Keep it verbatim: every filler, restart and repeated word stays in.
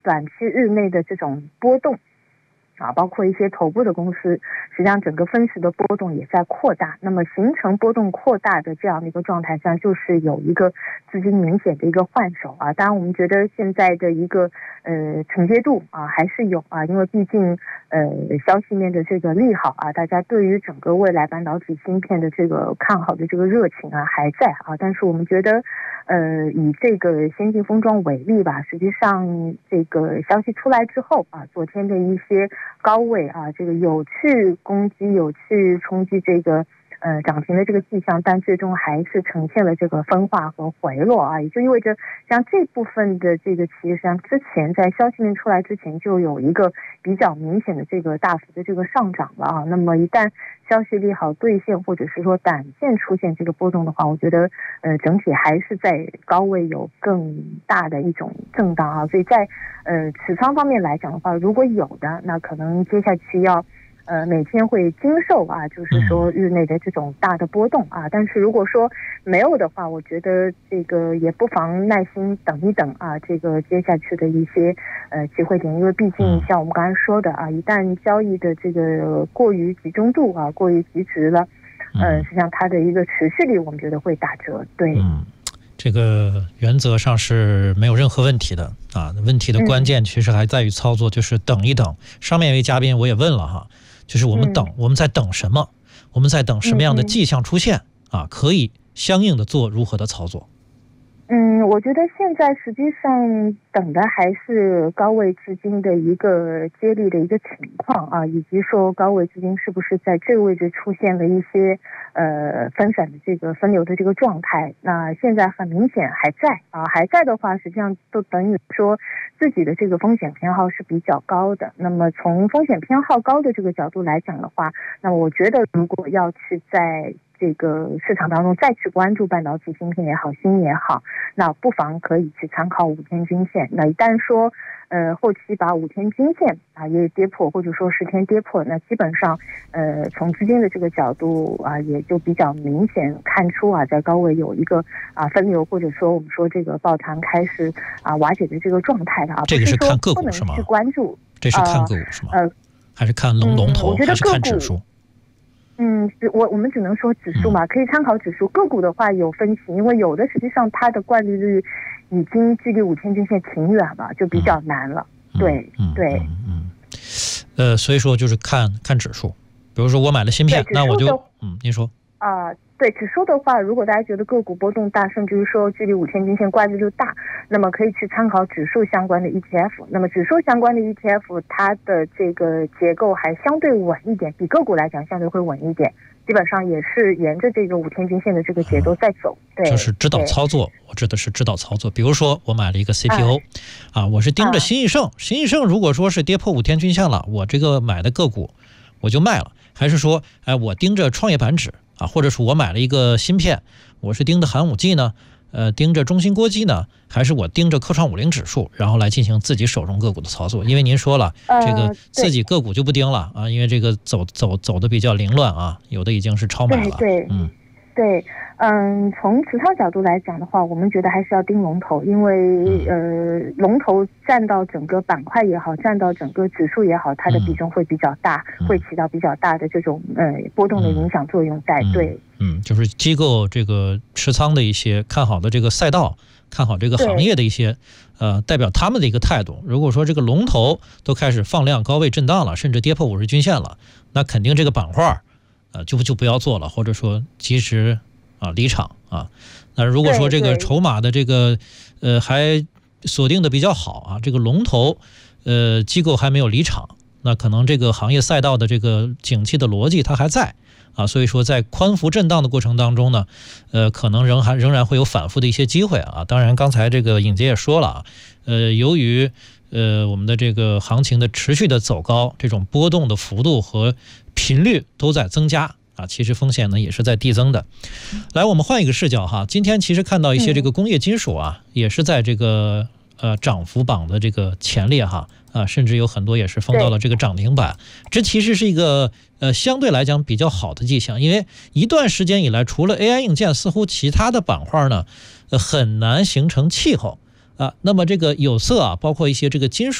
短期日内的这种波动啊，包括一些头部的公司，实际上整个分时的波动也在扩大，那么形成波动扩大的这样的一个状态，实际上就是有一个资金明显的一个换手啊。当然我们觉得现在的一个呃承接度啊还是有啊，因为毕竟呃消息面的这个利好啊，大家对于整个未来半导体芯片的这个看好的这个热情啊还在啊，但是我们觉得呃以这个先进封装为例吧，实际上这个消息出来之后啊，昨天的一些高位啊，这个有去攻击有去冲击这个呃涨停的这个迹象，但最终还是呈现了这个分化和回落啊，也就意味着像这部分的这个企业，实际上之前在消息面出来之前就有一个比较明显的这个大幅的这个上涨了啊。那么一旦消息利好兑现，或者是说短线出现这个波动的话，我觉得呃整体还是在高位有更大的一种震荡啊。所以在呃持仓方面来讲的话，如果有的，那可能接下去要呃每天会经受啊，就是说日内的这种大的波动啊。但是如果说没有的话，我觉得这个也不妨耐心等一等啊，这个接下去的一些呃机会点，因为毕竟像我们刚才说的啊，一旦交易的这个过于集中度啊，过于极值了，呃，实际上它的一个持续力，我们觉得会打折。对。 嗯，这个原则上是没有任何问题的啊。问题的关键其实还在于操作，就是等一等。上面一位嘉宾我也问了哈，就是我们等，嗯、我们在等什么？我们在等什么样的迹象出现、嗯、啊？可以相应的做如何的操作？ 嗯，我觉得现在实际上等的还是高位资金的一个接力的一个情况啊，以及说高位资金是不是在这个位置出现了一些呃分散的这个分流的这个状态。那现在很明显还在啊，还在的话，实际上都等于说自己的这个风险偏好是比较高的。那么从风险偏好高的这个角度来讲的话，那么我觉得如果要去在这个市场当中再去关注半导体芯片也好，芯也好，那不妨可以去参考五天均线。那一旦说呃后期把五天均线啊也跌破，或者说十天跌破，那基本上呃从资金的这个角度啊也就比较明显看出啊在高位有一个啊分流，或者说我们说这个抱团开始啊瓦解的这个状态的啊。 这个是看个股是吗？ 去关注， 这是看个股是吗？呃，还是看龙龙头、嗯、还是看指数？ 嗯，我我们只能说指数嘛，可以参考指数。个股的话有分歧，因为有的实际上它的惯例率已经距离五天均线挺远了，就比较难了。嗯、对、嗯、对，嗯嗯，呃，所以说就是看看指数。比如说我买了芯片，那我就嗯，您说啊、呃，对指数的话，如果大家觉得个股波动大，甚至于说距离五天均线乖离率大，那么可以去参考指数相关的 E T F。那么指数相关的 E T F， 它的这个结构还相对稳一点，比个股来讲相对会稳一点。基本上也是沿着这个五天均线的这个节奏在走。嗯、对， 就是指导操作。我指的是指导操作。比如说我买了一个 C P O，、哎、啊，我是盯着新易盛，啊、新易盛如果说是跌破五天均线了，我这个买的个股我就卖了，还是说，哎，我盯着创业板指啊，或者是我买了一个芯片，我是盯着寒武纪呢，呃，盯着中芯国际呢，还是我盯着科创五零指数，然后来进行自己手中个股的操作？因为您说了，这个自己个股就不盯了啊，因为这个走走走的比较凌乱啊，有的已经是超买了。 对对，嗯，对。嗯，从持仓角度来讲的话，我们觉得还是要盯龙头，因为呃，龙头占到整个板块也好，占到整个指数也好，它的比重会比较大，嗯、会起到比较大的这种呃波动的影响作用在。 嗯、 对， 嗯，就是机构这个持仓的一些看好的这个赛道，看好这个行业的一些呃代表他们的一个态度。如果说这个龙头都开始放量高位震荡了，甚至跌破五十均线了，那肯定这个板块呃就就不要做了，或者说及时。啊，离场啊！那如果说这个筹码的这个呃还锁定的比较好啊，这个龙头呃机构还没有离场，那可能这个行业赛道的这个景气的逻辑它还在啊，所以说在宽幅震荡的过程当中呢，呃，可能仍还仍然会有反复的一些机会啊。当然，刚才这个尹杰也说了啊，呃，由于呃我们的这个行情的持续的走高，这种波动的幅度和频率都在增加。啊，其实风险呢也是在递增的。来，我们换一个视角哈，今天其实看到一些这个工业金属啊，嗯、也是在这个呃涨幅榜的这个前列哈啊，甚至有很多也是封到了这个涨停板。这其实是一个呃相对来讲比较好的迹象，因为一段时间以来，除了 A I 硬件，似乎其他的板块呢，呃很难形成气候。 啊。那么这个有色啊，包括一些这个金属。